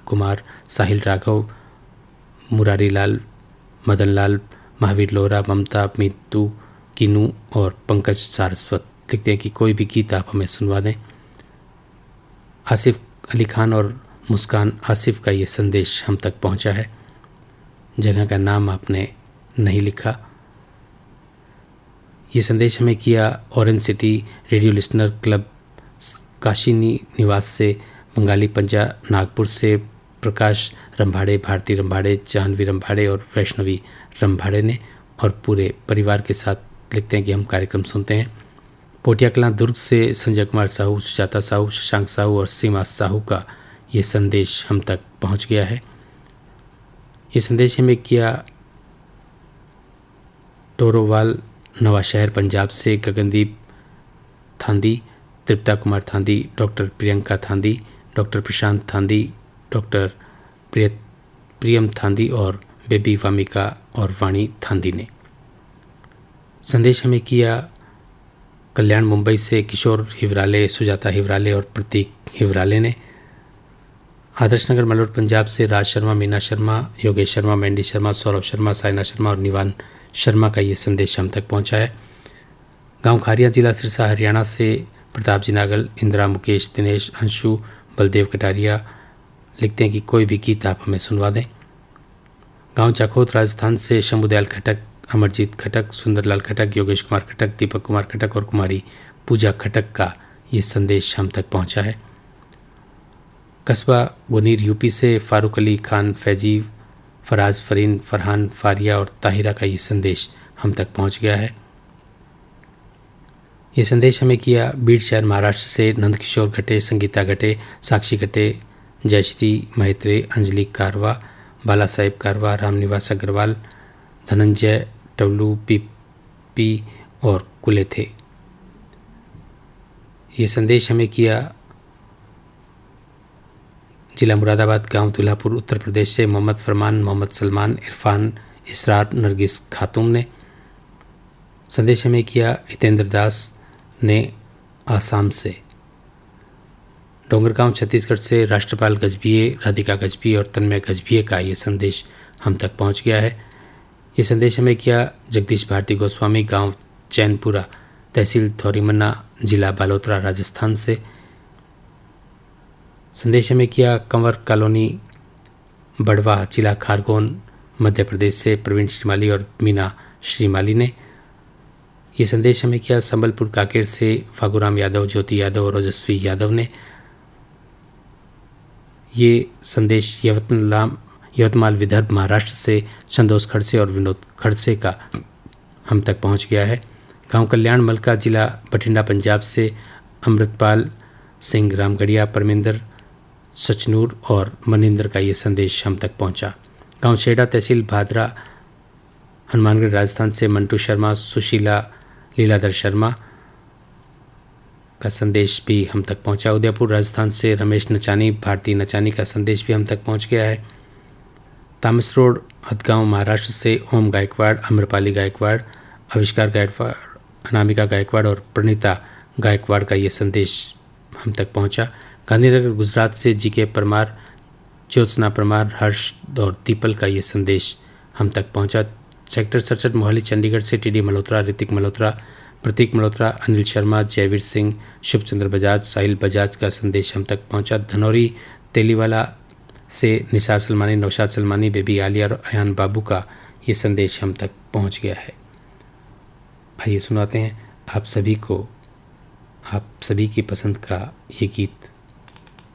कुमार, साहिल राघव, मुरारी लाल, मदन लाल, महावीर लोहरा, ममता, मीतू, किनू और पंकज सारस्वत लिखते हैं कि कोई भी गीत आप हमें सुनवा दें। आसिफ अली खान और मुस्कान आसिफ का ये संदेश हम तक पहुंचा है। जगह का नाम आपने नहीं लिखा। ये संदेश हमें किया orange city radio listener club Kashi निवास से, बंगाली पंजा नागपुर से प्रकाश रंभाड़े, भारती रंभाड़े, जानवी रंभाड़े और वैष्णवी रंभाड़े ने, और पूरे परिवार के साथ लिखते हैं कि हम कार्यक्रम सुनते हैं। पोटिया कलां दुर्ग से संजय कुमार साहू, सुजाता साहू, शशांक साहू और सीमा साहू का ये संदेश हम तक पहुंच गया है। ये संदेश हमें किया टोरोवाल नवाशहर पंजाब से गगनदीप थांदी, तृप्ता कुमार थांदी, डॉक्टर प्रियंका थांदी, डॉक्टर प्रशांत थांदी, डॉक्टर प्रियम थांदी और बेबी वामिका और वाणी थांदी ने। संदेश हमें किया कल्याण मुंबई से किशोर हिवराले, सुजाता हिवराले और प्रतीक हिवराले ने। आदर्श नगर मलोट पंजाब से राज शर्मा, मीना शर्मा, योगेश शर्मा, मैंडी शर्मा, सौरभ शर्मा, साइना शर्मा और निवान शर्मा का ये संदेश हम तक पहुंचा है। गांव खारिया जिला सिरसा हरियाणा से प्रताप जी नागल, इंदिरा, मुकेश, दिनेश, अंशु, बलदेव कटारिया लिखते हैं कि कोई भी गीत आप हमें सुनवा दें। गांव चाकोत राजस्थान से शंभुदयाल खटक, अमरजीत खटक, सुंदरलाल खटक, योगेश कुमार खटक, दीपक कुमार खटक और कुमारी पूजा खटक का ये संदेश हम तक पहुंचा है। कस्बा गुनीर यूपी से फारूक अली खान, फैजी, फराज, फरीन, फरहान, फारिया और ताहिरा का ये संदेश हम तक पहुंच गया है। ये संदेश हमें किया बीड़ शहर महाराष्ट्र से नंदकिशोर घटे, संगीता घटे, साक्षी घटे, जयश्री महित्रे, अंजलि कारवा, बाला साहेब कारवा, रामनिवास अग्रवाल, धनंजय टवलू, पीपी और कुले थे। ये संदेश हमें किया जिला मुरादाबाद, गांव दुल्हापुर, उत्तर प्रदेश से मोहम्मद फरमान, मोहम्मद सलमान, इरफान, इसरार, नरगिस खातूम ने। संदेश हमें किया हितेंद्र दास ने आसाम से। डोंगरगांव छत्तीसगढ़ से राष्ट्रपाल गजभिये, राधिका गजभिये और तन्मय गजभिये का ये संदेश हम तक पहुंच गया है। ये संदेश हमें किया जगदीश भारती गोस्वामी, गांव चैनपुरा, तहसील थौरीमन्ना, जिला बालोतरा, राजस्थान से। संदेश हमें किया कंवर कॉलोनी बड़वा, जिला खारगोन, मध्य प्रदेश से प्रवीण श्रीमाली और मीना श्रीमाली ने। ये संदेश हमें किया संबलपुर काकेर से फागुराम यादव, ज्योति यादव और ओजस्वी यादव ने। ये संदेश यवतमाल विदर्भ महाराष्ट्र से संतोष खड़से और विनोद खड़से का हम तक पहुंच गया है। गांव कल्याण मलका, जिला बठिंडा, पंजाब से अमृतपाल सिंह, रामगढ़िया, परमिंदर, सचनूर और मनिंदर का ये संदेश हम तक पहुंचा। गांव शेड़ा, तहसील भादरा, हनुमानगढ़, राजस्थान से मंटू शर्मा, सुशीला, लीलाधर शर्मा का संदेश भी हम तक पहुंचा। उदयपुर, राजस्थान से रमेश नचानी, भारती नचानी का संदेश भी हम तक पहुंच गया है। तामस रोड, हदगांव, महाराष्ट्र से ओम गायकवाड़, अम्रपाली गायकवाड़, आविष्कार गायकवाड़, अनामिका गायकवाड़ और प्रणीता गायकवाड़ का ये संदेश हम तक पहुंचा। गांधीनगर, गुजरात से जीके परमार, ज्योत्सना परमार, हर्ष और दीपल का ये संदेश हम तक पहुंचा। सेक्टर 67 मोहाली, चंडीगढ़ से टीडी मल्होत्रा, ऋतिक मल्होत्रा, प्रतीक मल्होत्रा, अनिल शर्मा, जयवीर सिंह, शुभचंद्र बजाज, साहिल बजाज का संदेश हम तक पहुंचा। धनौरी तेलीवाला से निसार सलमानी, नौशाद सलमानी, बेबी आलिया और अयान बाबू का ये संदेश हम तक पहुंच गया है। आइए सुनाते हैं आप सभी की पसंद का ये गीत।